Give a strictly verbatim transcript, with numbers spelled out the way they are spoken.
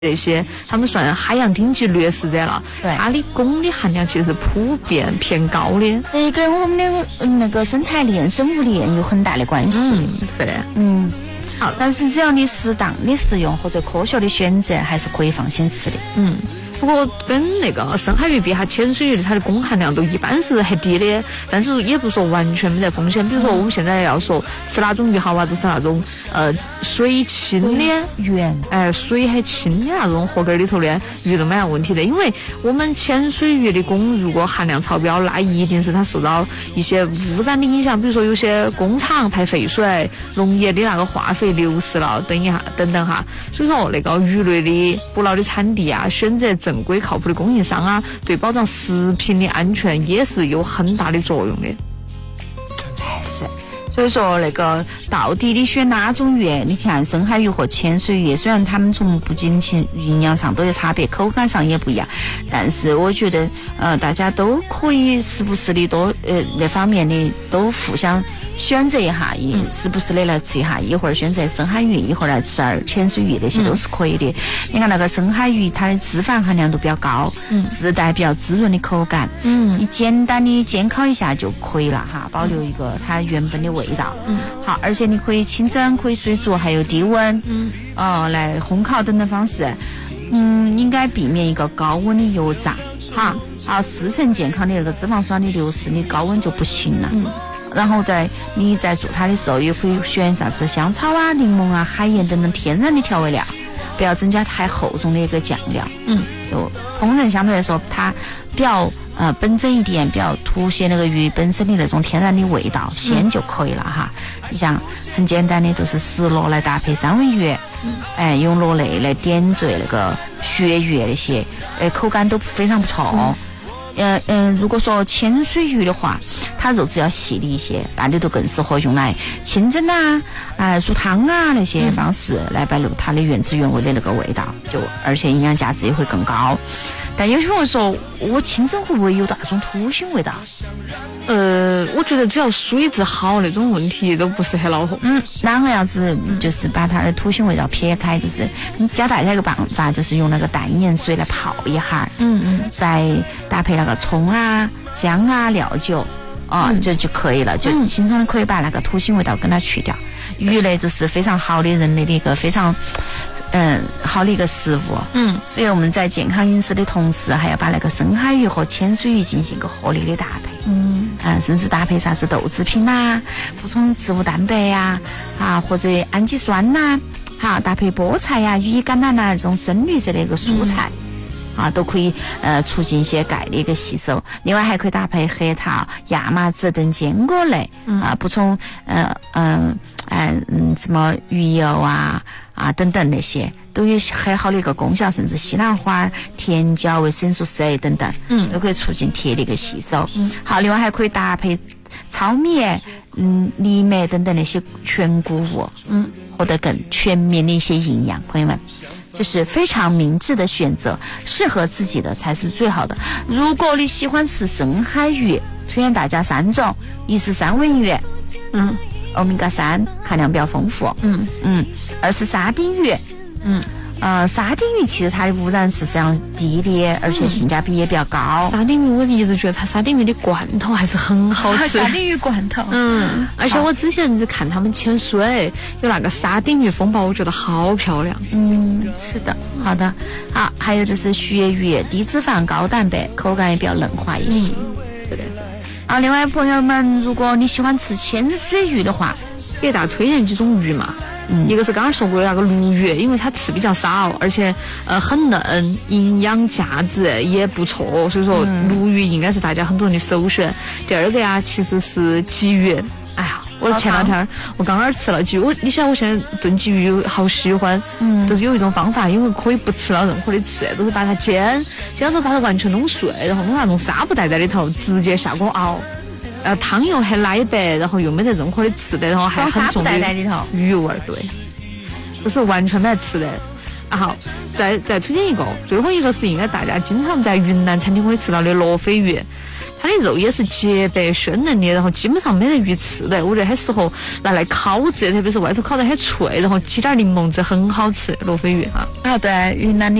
这些，他们算海洋顶级掠食者了。 对， 它的汞的含量其实是普遍偏高的。 这跟我们的嗯那个生态链、生物链有很大的关系。 嗯，是的。 嗯，好，但是只要你适当的食用或者科学的选择，还是可以放心吃的。 嗯。不过跟那个深海鱼比，它潜水鱼的它的汞含量都一般是很低的，但是也不说完全没得风险。比如说我们现在要说吃哪种鱼好啊，都是那种呃水清的原哎水很清的那种河沟里头的鱼都没啥问题的，因为我们潜水鱼的汞如果含量超标，那一定是它受到一些污染的影响，比如说有些工厂排废水、农业的那个化肥流失了等一下等等哈。所以说那个鱼类的捕捞的产地啊，选择正规靠谱的供应商啊，对保障食品的安全也是有很大的作用的。 是，所以说那个到底你选哪种鱼？你看深海鱼和潜水鱼，虽然它们从不仅仅营养上都有差别，口感上也不一样，但是我觉得呃大家都可以时不时的多呃那方面的都互相选择一下，一时不时的来吃一下，一会儿选择深海鱼，一会儿来吃点潜水鱼，那些都是可以的。嗯、你看那个深海鱼，它的脂肪含量都比较高，嗯，自带比较滋润的口感，嗯，你简单的煎烤一下就可以了哈，保留一个它原本的味道，嗯，好，而且你可以清蒸，可以水煮，还有低温，嗯，哦，来烘烤等等方式，嗯，应该避免一个高温的油炸，哈，好，四成健康的那个脂肪酸的流失，你高温就不行了，嗯。然后在你在做它的时候，也可以选啥子香草啊、柠檬啊、海盐等等天然的调味料，不要增加太厚重的一个酱料。嗯，就烹饪相对来说它比较呃本真一点，比较凸显那个鱼本身的那种天然的味道，鲜就可以了哈。你像很简单的，都是石螺来搭配三文鱼，嗯、哎，用螺类来点缀那个鳕鱼那些，呃，口感都非常不错哦。嗯嗯嗯，如果说潜水鱼的话，它肉质要细腻一些，那你都更适合用来清蒸啊、啊煮汤啊那些方式来保留它的原汁原味的那个味道，就而且营养价值也会更高。但有些人说，我清蒸会不会有那种土腥味道？ 呃，我觉得只要水质好，那种问题都不是很恼火。 嗯，那个样子就是把它的土腥味道撇开，就是教大家一个办法，就是用那个淡盐水来泡一下，嗯嗯，再搭配那个葱啊、姜啊、料酒，啊、嗯，这就可以了，就轻松的可以把那个土腥味道跟它去掉。鱼类就是非常好的人类的一个非常。嗯，好的一个食物。嗯，所以我们在健康饮食的同时，还要把那个深海鱼和潜水鱼进行一个合理的搭配。嗯，啊，甚至搭配啥子豆制品呐、啊，补充植物蛋白呀、啊，啊，或者氨基酸呐、啊，哈，搭配菠菜呀、羽衣甘蓝呐这种深绿色的一个蔬菜。嗯啊，都可以呃促进一些钙的一个吸收。另外还可以搭配核桃、亚麻籽等坚果类，嗯、啊，补充呃嗯哎嗯什么鱼油啊啊等等那些都有很好的一个功效，甚至西兰花、甜椒、维生素 C 等等，嗯，都可以促进铁的一个吸收。嗯，好，另外还可以搭配糙米、嗯藜麦等等那些全谷物，嗯，获得更全面的一些营养，朋友们。就是非常明智的选择，适合自己的才是最好的。如果你喜欢吃深海鱼，推荐大家三种：一是三文鱼，嗯，欧米伽三含量比较丰富，嗯嗯；二是沙丁鱼，嗯。呃，沙丁鱼其实它的污染是非常低的，而且性价比也比较高。 沙丁鱼我一直觉得它沙丁鱼的罐头还是很好吃。 沙丁鱼罐头， 嗯，而且我之前是看他们潜水，有那个沙丁鱼风暴，我觉得好漂亮。 嗯，是的，好的，好，还有就是鳕鱼，低脂肪高蛋白，口感也比较嫩滑一些。嗯， 对的。 啊，另外朋友们，如果你喜欢吃潜水鱼的话， 给大家推荐几种鱼嘛。嗯、一个是刚刚说过的那个鲈鱼，因为它刺比较少，而且呃很嫩，营养价值也不错，所以说鲈鱼应该是大家很多人的首选。第二个呀，其实是鲫鱼。哎呀，我前两天我刚刚吃了鲫鱼，我你想我现在炖鲫鱼好喜欢，嗯，都是有一种方法，因为可以不吃了任何的刺，都是把它煎，煎了之后把它完全弄碎，然后弄那种纱布袋在里头，直接下锅熬。呃，汤又很奶白，然后又没得任何的刺的，然后还很重的鱼味儿，对，就是完全没得吃的。然后再再推荐一个，最后一个是应该大家经常在云南餐厅会吃到的罗非鱼， 它的肉也是洁白鲜嫩的，然后基本上没得鱼刺的，我觉得很适合拿来烤制，特别是外头烤得很脆，然后挤点柠檬汁，很好吃。罗非鱼哈。 啊，对，云南的